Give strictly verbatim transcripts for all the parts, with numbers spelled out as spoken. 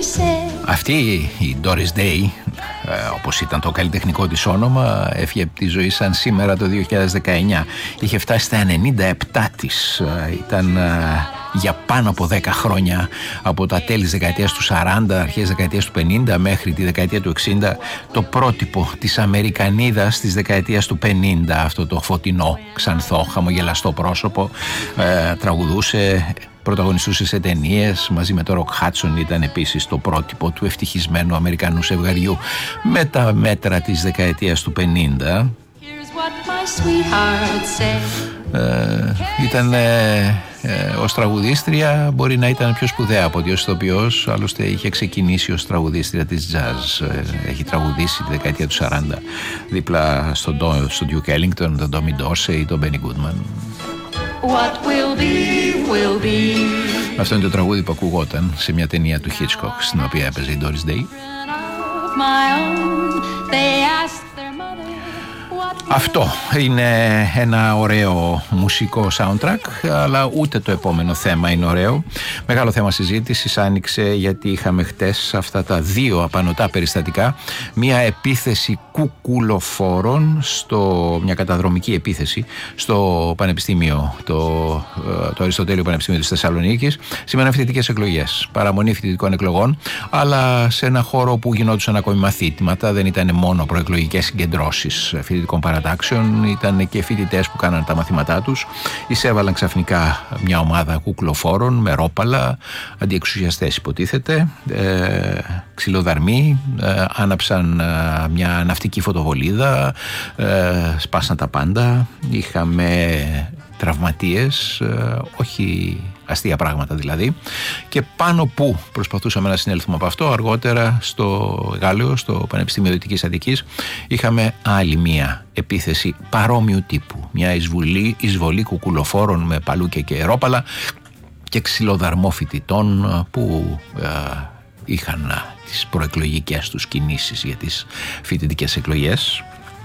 Αυτή η Doris Day, όπως ήταν το καλλιτεχνικό της όνομα, έφυγε από τη ζωή σαν σήμερα το δύο χιλιάδες δεκαεννιά. Είχε φτάσει στα ενενήντα επτά της. Ήταν για πάνω από δέκα χρόνια, από τα τέλη της δεκαετίας του σαράντα, αρχές της δεκαετίας του πενήντα μέχρι τη δεκαετία του εξήντα, το πρότυπο της Αμερικανίδας της δεκαετίας του πενήντα. Αυτό το φωτεινό, ξανθό, χαμογελαστό πρόσωπο, ε, τραγουδούσε, πρωταγωνιστούσε σε ταινίες, μαζί με τον Ροκ Χάτσον ήταν επίσης το πρότυπο του ευτυχισμένου Αμερικανού ζευγαριού με τα μέτρα της δεκαετίας του πενήντα. Ε, ήταν ε, ε, ως τραγουδίστρια μπορεί να ήταν πιο σπουδαία από ότι ως ηθοποιός, άλλωστε είχε ξεκινήσει ως τραγουδίστρια της jazz. Ε, έχει τραγουδήσει τη δεκαετία του σαράντα δίπλα στον στο Duke Ellington, τον Tommy Dorsey, τον Benny Goodman. What will be, will be. Αυτό είναι το τραγούδι που ακουγόταν σε μια ταινία του Hitchcock στην οποία έπαιζε η Doris Day. Αυτό είναι ένα ωραίο μουσικό soundtrack, αλλά ούτε το επόμενο θέμα είναι ωραίο. Μεγάλο θέμα συζήτησης άνοιξε γιατί είχαμε χτες αυτά τα δύο απανωτά περιστατικά. Μια επίθεση κουκουλοφόρων, στο, μια καταδρομική επίθεση στο Πανεπιστήμιο, το, το Αριστοτέλειο Πανεπιστήμιο της Θεσσαλονίκης. Σήμερα φοιτητικές εκλογές, παραμονή φοιτητικών εκλογών, αλλά σε ένα χώρο που γινόντουσαν ακόμη μαθήτηματα. Δεν ήταν μόνο προεκλογικές συγκεντρώσεις φοιτητικών παρατάξεων, ήταν και φοιτητές που κάναν τα μαθήματά τους. Εισέβαλαν ξαφνικά μια ομάδα κουκλοφόρων με ρόπαλα, αντιεξουσιαστές υποτίθεται, ε, ξυλοδαρμοί, ε, άναψαν ε, μια ναυτική φωτοβολίδα, ε, σπάσαν τα πάντα, είχαμε τραυματίες, ε, όχι αστεία πράγματα δηλαδή, και πάνω που προσπαθούσαμε να συνέλθουμε από αυτό, αργότερα στο Γάλλιο, στο Πανεπιστήμιο Δυτικής Αττικής, είχαμε άλλη μία επίθεση παρόμοιου τύπου, μια εισβολή, εισβολή κουκουλοφόρων με παλούκια και ρόπαλα και ξυλοδαρμό φοιτητών που ε, είχαν τις προεκλογικές τους κινήσεις για τις φοιτητικές εκλογές.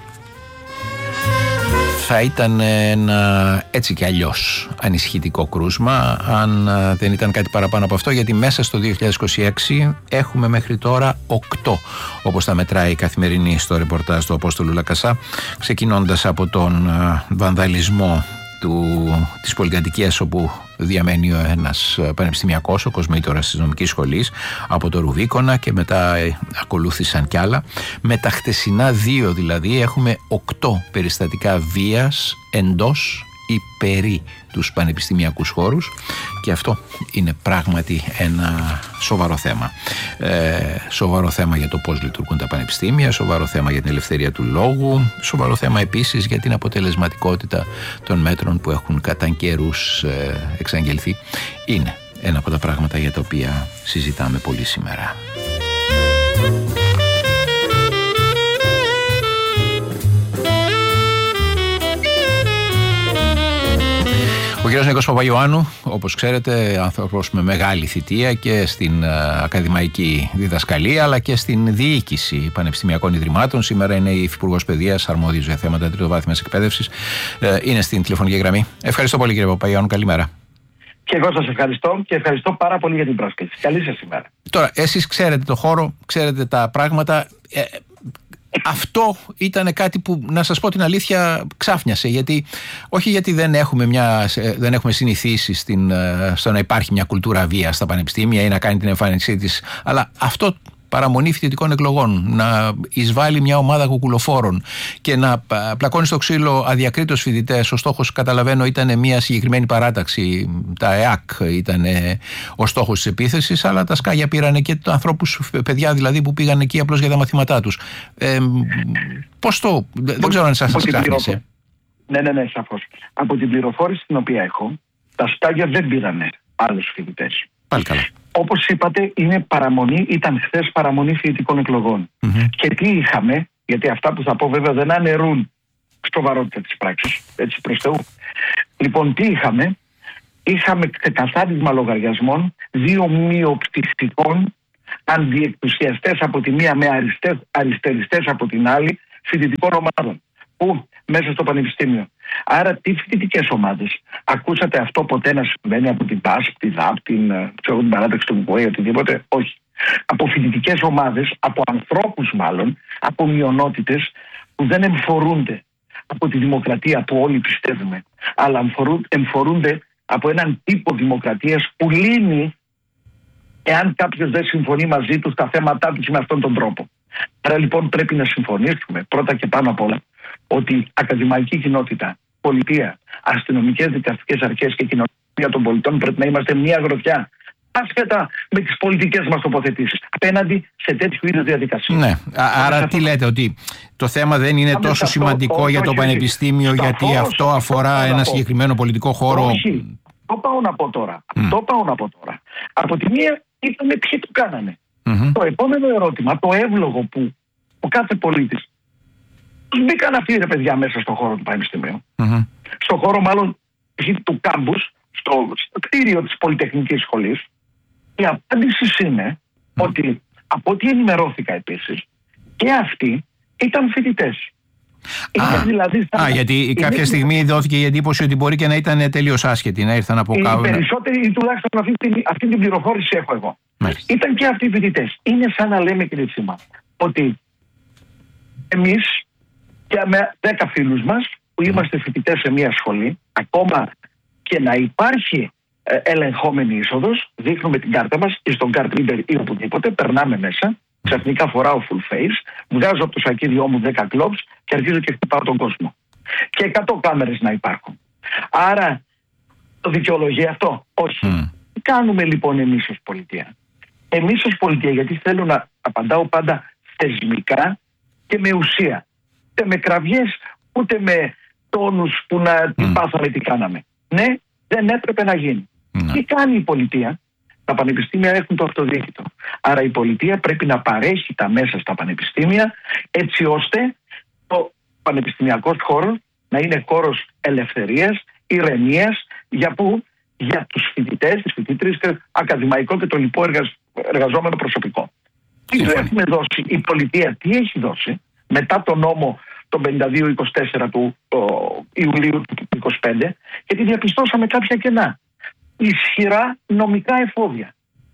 Θα ήταν ένα έτσι κι αλλιώς ανησυχητικό κρούσμα αν δεν ήταν κάτι παραπάνω από αυτό, γιατί μέσα στο δύο χιλιάδες είκοσι έξι έχουμε μέχρι τώρα οκτώ, όπως τα μετράει η Καθημερινή στο ρεπορτάζ του Απόστολου Λακασά, ξεκινώντας από τον βανδαλισμό του, της πολυκατοικίας όπου διαμένει ένας πανεπιστημιακός, ο κοσμήτορας της νομικής σχολής, από το Ρουβίκονα, και μετά ακολούθησαν κι άλλα. Με τα χτεσινά δύο δηλαδή έχουμε οκτώ περιστατικά βίας εντός ή περί τους πανεπιστημιακούς χώρους, και αυτό είναι πράγματι ένα σοβαρό θέμα. Ε, σοβαρό θέμα για το πώς λειτουργούν τα πανεπιστήμια, σοβαρό θέμα για την ελευθερία του λόγου, σοβαρό θέμα επίσης για την αποτελεσματικότητα των μέτρων που έχουν κατά καιρούς ε, εξαγγελθεί. Είναι ένα από τα πράγματα για τα οποία συζητάμε πολύ σήμερα. Ο κ. Νίκος Παπαϊωάννου, όπως ξέρετε, άνθρωπος με μεγάλη θητεία και στην ακαδημαϊκή διδασκαλία αλλά και στην διοίκηση πανεπιστημιακών ιδρυμάτων. Σήμερα είναι η Υφυπουργός Παιδείας, αρμόδιος για θέματα τριτοβάθμιας εκπαίδευσης. Είναι στην τηλεφωνική γραμμή. Ευχαριστώ πολύ, κύριε Παπαϊωάννου. Καλημέρα. Και εγώ σας ευχαριστώ και ευχαριστώ πάρα πολύ για την πρόσκληση. Καλή σας ημέρα. Τώρα, εσείς ξέρετε το χώρο, ξέρετε τα πράγματα. Ε, Αυτό ήταν κάτι που, να σας πω την αλήθεια, ξάφνιασε, γιατί όχι γιατί δεν έχουμε, μια, δεν έχουμε συνηθίσει στην, στο να υπάρχει μια κουλτούρα βίας στα πανεπιστήμια ή να κάνει την εμφάνισή της, αλλά αυτό, παραμονή φοιτητικών εκλογών, να εισβάλλει μια ομάδα κουκουλοφόρων και να πλακώνει στο ξύλο αδιακρίτως φοιτητές. Ο στόχος, καταλαβαίνω, ήταν μια συγκεκριμένη παράταξη. Τα ΕΑΚ ήταν ο στόχος της επίθεσης, αλλά τα σκάγια πήραν και τους ανθρώπους, παιδιά δηλαδή, που πήγαν εκεί απλώς για τα μαθήματά τους. Ε, πώς το... Δεν ξέρω αν σας ξάφνησε. Ναι, ναι, ναι, σαφώς. Από την πληροφόρηση την οποία έχω, τα σκάγια δεν πήραν άλλους φοιτητές. Πάλι καλά. Όπως είπατε, είναι παραμονή, ήταν χθες παραμονή φοιτητικών εκλογών. Mm-hmm. Και τι είχαμε, γιατί αυτά που θα πω βέβαια δεν αναιρούν σοβαρότητα της πράξης, έτσι προς Θεού. Λοιπόν, τι είχαμε, είχαμε ξεκαθάρισμα λογαριασμών δύο μειοπτυχικών αντιεκπλησιαστές από τη μία με αριστές, αριστεριστές από την άλλη φοιτητικών ομάδων. Πού? Μέσα στο πανεπιστήμιο. Άρα, τι φοιτητικές ομάδες? Ακούσατε αυτό ποτέ να συμβαίνει από την ΠΑΣΠ, τη ΔΑΠ, την, ξέρω, την παράταξη του ΚΚΕ, οτιδήποτε? Όχι. από φοιτητικές ομάδες, από ανθρώπους μάλλον, από μειονότητες που δεν εμφορούνται από τη δημοκρατία που όλοι πιστεύουμε, αλλά εμφορούνται από έναν τύπο δημοκρατίας που λύνει εάν κάποιος δεν συμφωνεί μαζί του στα θέματά τους με αυτόν τον τρόπο. Άρα λοιπόν πρέπει να συμφωνήσουμε πρώτα και πάνω απ' όλα ότι ακαδημαϊκή κοινότητα, πολιτεία, αστυνομικές, δικαστικές αρχές και κοινωνία των πολιτών πρέπει να είμαστε μια γροθιά, άσχετα με τις πολιτικές μας τοποθετήσεις, απέναντι σε τέτοιου είδους διαδικασίες. Ναι, άρα τι λέτε, ότι το θέμα δεν είναι τόσο αυτό, σημαντικό όχι, για το όχι, πανεπιστήμιο, όχι, γιατί αυτό, αυτό αφορά ένα συγκεκριμένο πολιτικό χώρο. Όχι, το πάω να πω τώρα. Mm. Το πάω να πω τώρα. Από τη μία είπαμε ποιοι το κάνανε. Mm-hmm. Το επόμενο ερώτημα, το εύλογο που ο κάθε πολίτης, τους μπήκαν αυτοί ρε παιδιά μέσα στον χώρο του πανεπιστημίου. Mm-hmm. Στον χώρο μάλλον του κάμπους, στο, στο κτίριο της Πολυτεχνικής Σχολής. Η απάντηση είναι mm. ότι από ό,τι ενημερώθηκα επίσης και αυτοί ήταν φοιτητές. Α, δηλαδή, α, α, γιατί είναι, κάποια στιγμή δόθηκε η εντύπωση ότι μπορεί και να ήταν τελείως άσχετοι, να ήρθαν από κάπου. Οι περισσότεροι, ή τουλάχιστον αυτή την, αυτή την πληροφόρηση έχω εγώ. Μάλιστα. Ήταν και αυτοί οι φοιτητές. Είναι σαν να λέμε, κύριε Τσίμα, ότι εμείς και με δέκα φίλους μας που είμαστε φοιτητές σε μια σχολή, ακόμα και να υπάρχει ε, ελεγχόμενη είσοδος, δείχνουμε την κάρτα μας ή στον card reader ή οπουδήποτε, περνάμε μέσα. Ξαφνικά φοράω full face, βγάζω από το σακίδιό μου δέκα κλόμπς και αρχίζω και χτυπάω τον κόσμο. Και εκατό κάμερες να υπάρχουν. Άρα το δικαιολογεί αυτό? Όχι. Mm. Τι κάνουμε λοιπόν εμείς ως πολιτεία? Εμείς ως πολιτεία, γιατί θέλω να απαντάω πάντα θεσμικά και με ουσία. Ούτε με κραυγές, ούτε με τόνους που να mm. τι πάθαμε, τι κάναμε. Ναι, δεν έπρεπε να γίνει. Mm. Τι κάνει η πολιτεία? Τα πανεπιστήμια έχουν το αυτοδιοίκητο. Άρα η πολιτεία πρέπει να παρέχει τα μέσα στα πανεπιστήμια έτσι ώστε το πανεπιστημιακός χώρος να είναι χώρος ελευθερίας, ηρεμίας, για που? Για τους φοιτητές, τις φοιτήτρες και ακαδημαϊκό και το λοιπό εργαζόμενο προσωπικό. Τι του έχουμε δώσει η πολιτεία? Τι έχει δώσει μετά τον νόμο τον πενήντα δύο είκοσι τέσσερα του το, Ιουλίου του είκοσι πέντε, γιατί διαπιστώσαμε κάποια κενά. Ισχυρά νομικά εφόδια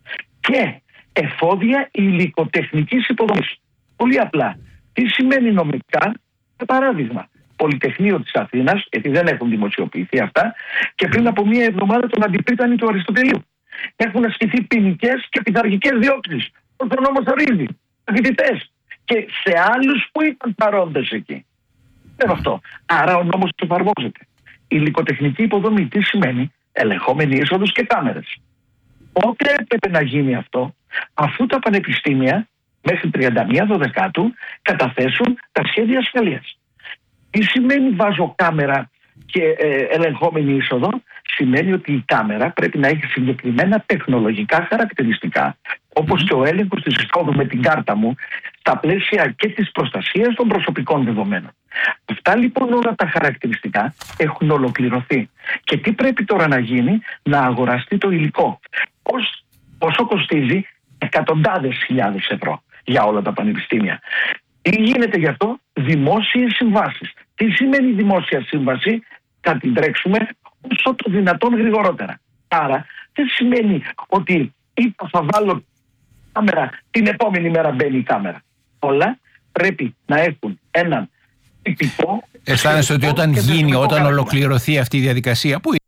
και εφόδια υλικοτεχνικής υποδομής. Πολύ απλά. Τι σημαίνει νομικά? Για παράδειγμα, Πολυτεχνείο της Αθήνας, γιατί δεν έχουν δημοσιοποιηθεί αυτά, και πριν από μία εβδομάδα τον αντιπρίτανη του Αριστοτελείου. Έχουν ασκηθεί ποινικές και πειθαρχικές διώξεις. Ο νόμος ορίζει. Φοιτητές. Και σε άλλους που ήταν παρόντες εκεί. Δεν αυτό. Άρα ο νόμος εφαρμόζεται. Η υλικοτεχνική υποδομή τι σημαίνει? Ελεγχόμενη είσοδος και κάμερες. Πότε έπρεπε να γίνει αυτό? Αφού τα πανεπιστήμια μέχρι τριάντα μία Δωδεκάτου καταθέσουν τα σχέδια ασφαλείας. Τι σημαίνει βάζω κάμερα και ε, ελεγχόμενη είσοδο? Σημαίνει ότι η κάμερα πρέπει να έχει συγκεκριμένα τεχνολογικά χαρακτηριστικά, όπως και ο έλεγχος της εισόδου με την κάρτα μου, στα πλαίσια και της προστασίας των προσωπικών δεδομένων. Αυτά λοιπόν όλα τα χαρακτηριστικά έχουν ολοκληρωθεί. Και τι πρέπει τώρα να γίνει? Να αγοραστεί το υλικό. Πώς, πόσο κοστίζει? Εκατοντάδες χιλιάδες ευρώ για όλα τα πανεπιστήμια. Τι γίνεται γι' αυτό? Δημόσιες συμβάσεις. Τι σημαίνει δημόσια σύμβαση? Θα την τρέξουμε όσο το δυνατόν γρηγορότερα. Άρα δεν σημαίνει ότι είπα θα βάλω κάμερα, την επόμενη μέρα μπαίνει η κάμερα. Όλα πρέπει να έχουν έναν τυπικό. Αισθάνεσαι ότι όταν γίνει, όταν ολοκληρωθεί αυτή η διαδικασία, που